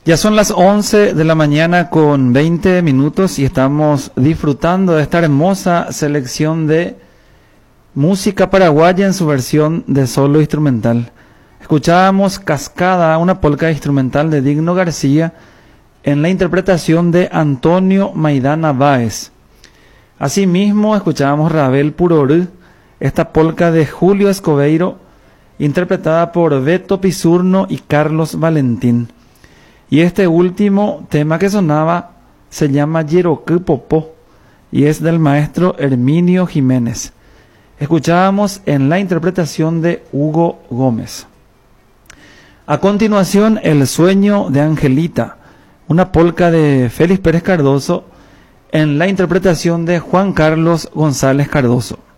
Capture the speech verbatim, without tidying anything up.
Ya son las once de la mañana con veinte minutos y estamos disfrutando de esta hermosa selección de música paraguaya en su versión de solo instrumental. Escuchábamos Cascada, una polca instrumental de Digno García, en la interpretación de Antonio Maidana Báez. Asimismo, escuchábamos Rabel Purorú, esta polca de Julio Escobeiro, interpretada por Beto Pisurno y Carlos Valentín. Y este último tema que sonaba se llama Yeroquí Popó y es del maestro Herminio Jiménez. Escuchábamos en la interpretación de Hugo Gómez. A continuación, El sueño de Angelita, una polca de Félix Pérez Cardoso en la interpretación de Juan Carlos González Cardoso.